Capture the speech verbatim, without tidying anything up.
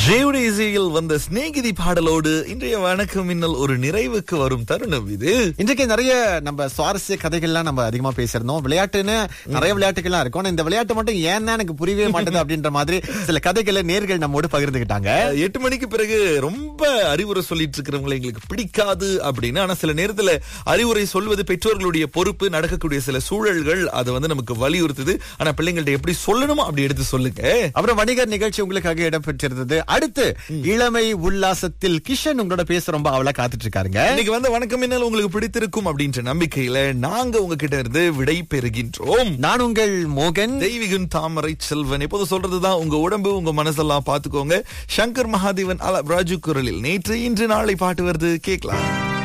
ஜேவுடைய இசையில் வந்த சிநேகிதி பாடலோடு இன்றைய வணக்கம் மின்னல் ஒரு நிறைவுக்கு வரும் தருணம் இது. இன்றைக்கு நிறைய நம்ம சுவாரஸ்ய கதைகள்லாம் நம்ம அதிகமா பேசியிருந்தோம். விளையாட்டுன்னு நிறைய விளையாட்டுகள்லாம் இருக்கும். ஆனா இந்த விளையாட்டு மட்டும் ஏன்னா எனக்கு புரியவே மாட்டேது அப்படின்ற மாதிரி சில கதைகளை நேர்கள் நம்மோடு பகிர்ந்துகிட்டாங்க. எட்டு மணிக்கு பிறகு ரொம்ப அறிவுரை சொல்லிட்டு இருக்கிறவங்களை எங்களுக்கு பிடிக்காது அப்படின்னு, ஆனா சில நேரத்துல அறிவுரை சொல்வது பெற்றோர்களுடைய பொறுப்பு. நடக்கக்கூடிய சில சூழல்கள் அதை வந்து நமக்கு வலியுறுத்துது. ஆனா பிள்ளைங்கள்ட்ட எப்படி சொல்லணுமோ அப்படி எடுத்து சொல்லுங்க. அப்புறம் வணிகர் நிகழ்ச்சி உங்களுக்காக இடம்பெற்றிருந்தது. அடுத்து இளமை உல்லாசத்தில் கிஷன் உங்களோட பேச ரொம்ப அவளா காத்துட்டு இருக்காருங்க. இன்னைக்கு வந்து வணக்கம் மின்னல் உங்களுக்கு பிடித்திருக்கும் அப்படின்ற நம்பிக்கையில நாங்க உங்ககிட்ட இருந்து விடை பெறுகின்றோம். நான் உங்கள் மோகன். தெய்வீகன் தாமரை செல்வன். எப்போது சொல்றதுதான், உங்க உடம்பு உங்க மனசெல்லாம் பாத்துக்கோங்க. சங்கர் மகாதேவன் அல ராஜு குரலில் நேற்று இன்று நாளை பாட்டு வருது, கேட்கலாம்.